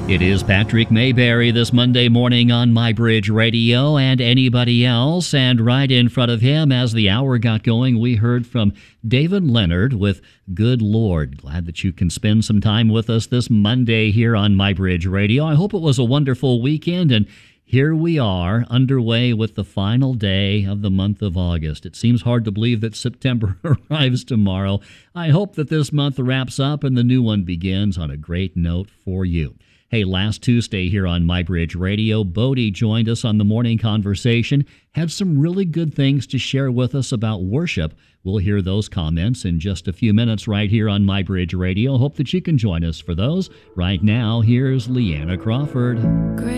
It is Patrick Mayberry this Monday morning on MyBridge Radio and anybody else. And right in front of him, as the hour got going, we heard from David Leonard with Good Lord. Glad that you can spend some time with us this Monday here on MyBridge Radio. I hope it was a wonderful weekend, and here we are, underway with the final day of the month of August. It seems hard to believe that September arrives tomorrow. I hope that this month wraps up and the new one begins on a great note for you. Hey, last Tuesday here on MyBridge Radio, Bodie joined us on the morning conversation, had some really good things to share with us about worship. We'll hear those comments in just a few minutes right here on MyBridge Radio. Hope that you can join us for those. Right now, here's Leanna Crawford.